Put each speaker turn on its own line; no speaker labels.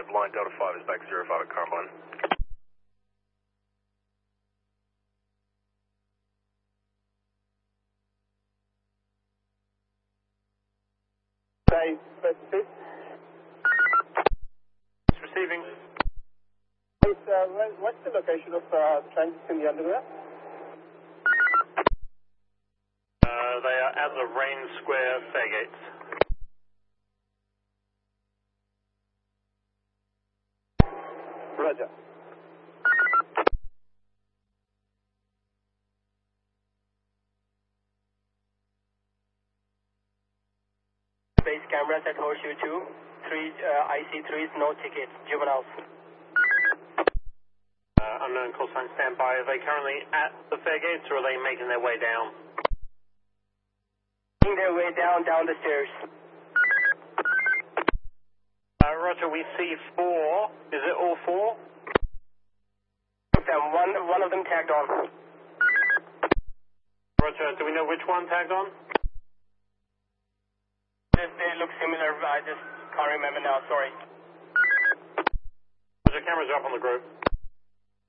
Negative, line Delta 5 is back 05 at Carbine.
Say, specific.
Receiving.
What's the location of transit in the underwear?
They are at the Rain Square Fairgates.
Roger.
Base cameras at Horseshoe 2, IC3s, no tickets, juveniles.
Unknown call sign standby. Are they currently at the Fairgates or are they making their way down?
Making their way down the stairs.
Roger, we see 4. Is it all 4?
One of them tagged on.
Roger, do we know which one tagged on?
They look similar, I just can't remember now, sorry.
Roger, cameras are up on the group.